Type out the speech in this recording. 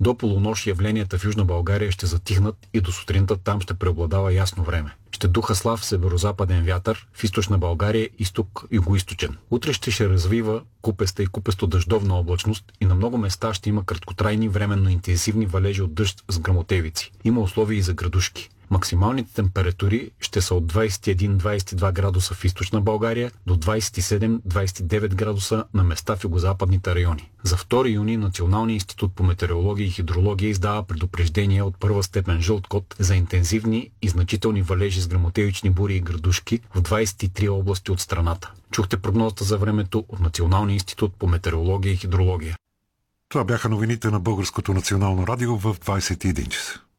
До полунощ явленията в Южна България ще затихнат и до сутринта там ще преобладава ясно време. Ще духа слаб северозападен вятър, в източна България изток югоизточен. Утре ще развива купеста и купесто дъждовна облачност и на много места ще има краткотрайни временно интензивни валежи от дъжд с гръмотевици. Има условия и за градушки. Максималните температури ще са от 21-22 градуса в източна България до 27-29 градуса на места в югозападните райони. За 2 юни Националният институт по метеорология и хидрология издава предупреждение от първа степен жълт код за интензивни и значителни валежи с гръмотевични бури и градушки в 23 области от страната. Чухте прогнозата за времето от Националния институт по метеорология и хидрология. Това бяха новините на Българското национално радио в 21 часа.